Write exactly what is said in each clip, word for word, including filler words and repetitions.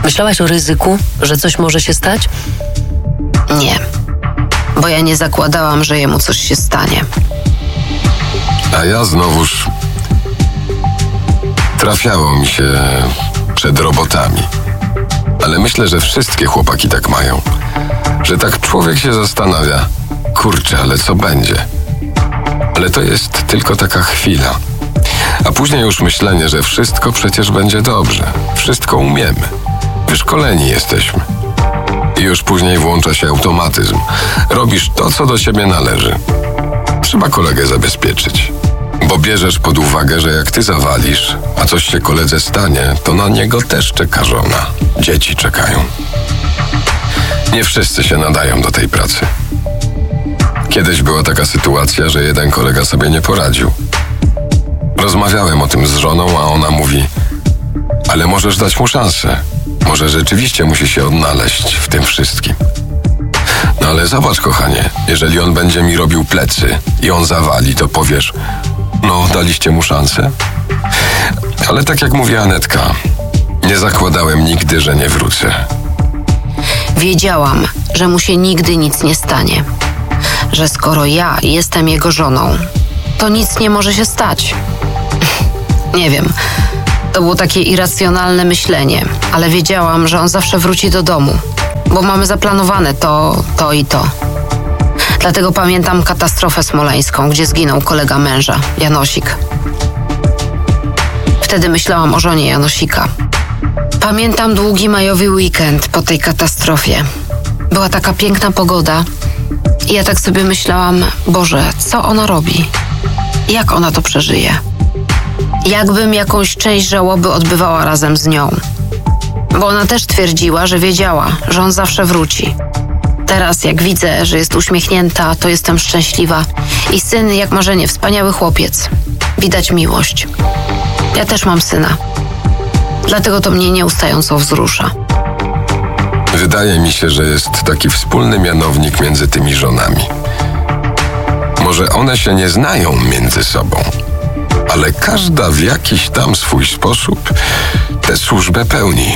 Myślałaś o ryzyku, że coś może się stać? Nie, bo ja nie zakładałam, że jemu coś się stanie. A ja znowuż trafiało mi się przed robotami. Ale myślę, że wszystkie chłopaki tak mają. Że tak człowiek się zastanawia, kurczę, ale co będzie? Ale to jest tylko taka chwila. A później już myślenie, że wszystko przecież będzie dobrze. Wszystko umiemy. Wyszkoleni jesteśmy. I już później włącza się automatyzm. Robisz to, co do ciebie należy. Trzeba kolegę zabezpieczyć. Bo bierzesz pod uwagę, że jak ty zawalisz, a coś się koledze stanie, to na niego też czeka żona. Dzieci czekają. Nie wszyscy się nadają do tej pracy. Kiedyś była taka sytuacja, że jeden kolega sobie nie poradził. Rozmawiałem o tym z żoną, a ona mówi: ale możesz dać mu szansę. Może rzeczywiście musi się odnaleźć w tym wszystkim. No ale zobacz, kochanie, jeżeli on będzie mi robił plecy i on zawali, to powiesz: no, daliście mu szansę? Ale tak jak mówi Anetka, nie zakładałem nigdy, że nie wrócę. Wiedziałam, że mu się nigdy nic nie stanie. Że skoro ja jestem jego żoną, to nic nie może się stać. Nie wiem, to było takie irracjonalne myślenie, ale wiedziałam, że on zawsze wróci do domu, bo mamy zaplanowane to, to i to. Dlatego pamiętam katastrofę smoleńską, gdzie zginął kolega męża, Janosik. Wtedy myślałam o żonie Janosika. Pamiętam długi majowy weekend po tej katastrofie. Była taka piękna pogoda i ja tak sobie myślałam: Boże, co ona robi? Jak ona to przeżyje? Jakbym jakąś część żałoby odbywała razem z nią. Bo ona też twierdziła, że wiedziała, że on zawsze wróci. Teraz jak widzę, że jest uśmiechnięta, to jestem szczęśliwa. I syn jak marzenie, wspaniały chłopiec. Widać miłość. Ja też mam syna. Dlatego to mnie nieustająco wzrusza. Wydaje mi się, że jest taki wspólny mianownik między tymi żonami. Może one się nie znają między sobą, ale każda w jakiś tam swój sposób tę służbę pełni.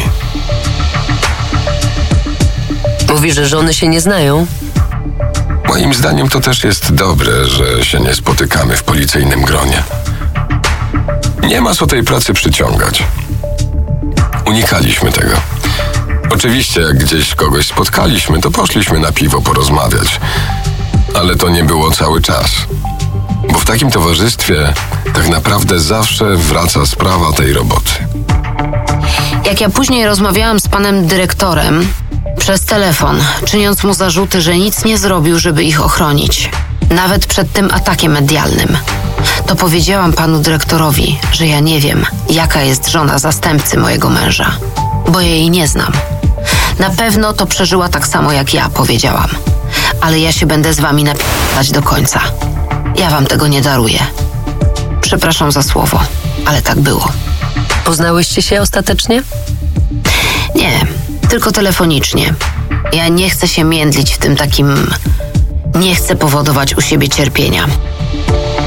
Mówisz, że żony się nie znają? Moim zdaniem to też jest dobre, że się nie spotykamy w policyjnym gronie. Nie ma co tej pracy przyciągać. Unikaliśmy tego. Oczywiście, jak gdzieś kogoś spotkaliśmy, to poszliśmy na piwo porozmawiać. Ale to nie było cały czas. Bo w takim towarzystwie tak naprawdę zawsze wraca sprawa tej roboty. Jak ja później rozmawiałam z panem dyrektorem przez telefon, czyniąc mu zarzuty, że nic nie zrobił, żeby ich ochronić, nawet przed tym atakiem medialnym, to powiedziałam panu dyrektorowi, że ja nie wiem, jaka jest żona zastępcy mojego męża, bo ja jej nie znam. Na pewno to przeżyła tak samo jak ja, powiedziałam. Ale ja się będę z wami napisać do końca. Ja wam tego nie daruję. Przepraszam za słowo, ale tak było. Poznałyście się ostatecznie? Nie, tylko telefonicznie. Ja nie chcę się międlić w tym takim... Nie chcę powodować u siebie cierpienia.